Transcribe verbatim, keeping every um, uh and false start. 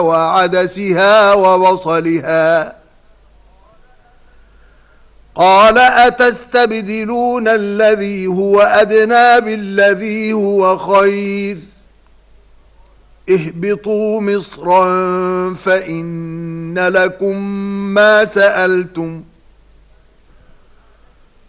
وعدسها وبصلها. قال أتستبدلون الذي هو أدنى بالذي هو خير اهبطوا مصرا فإن لكم ما سألتم